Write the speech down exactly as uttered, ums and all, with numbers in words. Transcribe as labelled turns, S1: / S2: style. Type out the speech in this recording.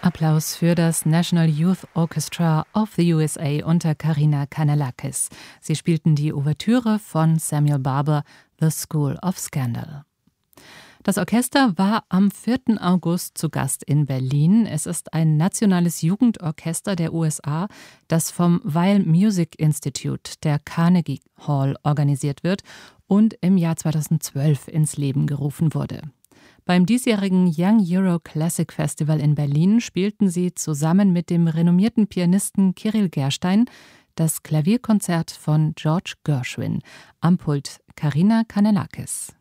S1: Applaus für das National Youth Orchestra of the U S A unter Karina Kanellakis. Sie spielten die Ouvertüre von Samuel Barber, The School of Scandal. Das Orchester war am vierten August zu Gast in Berlin. Es ist ein nationales Jugendorchester der U S A, das vom Weill Music Institute der Carnegie Hall organisiert wird und im Jahr zweitausendzwölf ins Leben gerufen wurde. Beim diesjährigen Young Euro Classic Festival in Berlin spielten sie zusammen mit dem renommierten Pianisten Kirill Gerstein das Klavierkonzert von George Gershwin. Am Pult Karina Kanellakis.